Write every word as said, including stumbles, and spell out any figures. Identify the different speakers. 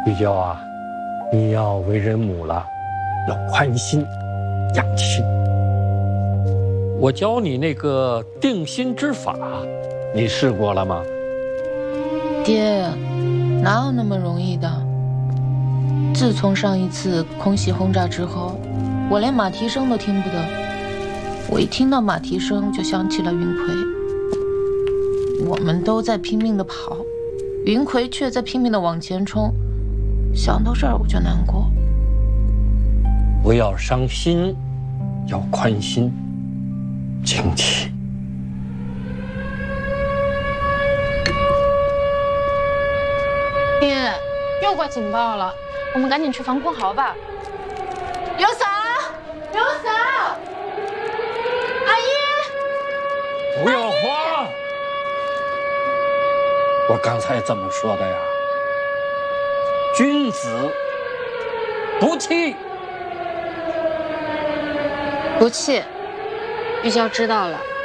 Speaker 1: 玉娇啊，你要为人母了，要宽心养心。我教你那个定心之法，你试过了吗？
Speaker 2: 爹，哪有那么容易的？自从上一次空袭轰炸之后，我连马蹄声都听不得。我一听到马蹄声，就想起了云葵。我们都在拼命地跑，云葵却在拼命地往前冲。想到这儿我就难过。
Speaker 1: 不要伤心，要宽心，静气。
Speaker 3: 爹，又挂警报了，我们赶紧去防空壕吧。
Speaker 2: 有伞，有伞！阿姨，
Speaker 1: 不要慌！我刚才怎么说的呀？君子不器。
Speaker 3: 不气，玉娇知道了。